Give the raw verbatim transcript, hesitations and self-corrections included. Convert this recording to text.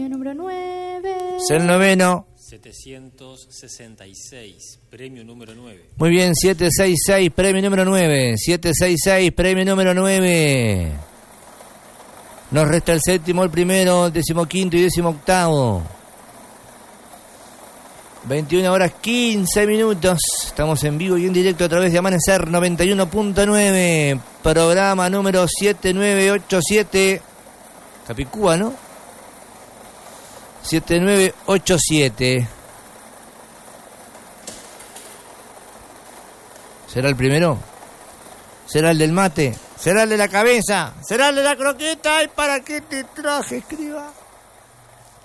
Número nueve. Es el noveno. setecientos sesenta y seis, premio número nueve. Muy bien, setecientos sesenta y seis, premio número nueve. setecientos sesenta y seis, premio número nueve. Nos resta el séptimo, el primero, el decimoquinto y decimoctavo. veintiuna horas quince minutos. Estamos en vivo y en directo a través de Amanecer noventa y uno punto nueve. Programa número siete nueve ocho siete. Capicúa, ¿no? siete nueve ocho siete. ¿Será el primero? ¿Será el del mate? ¿Será el de la cabeza? ¿Será el de la croqueta? ¿Y para qué te traje, escriba?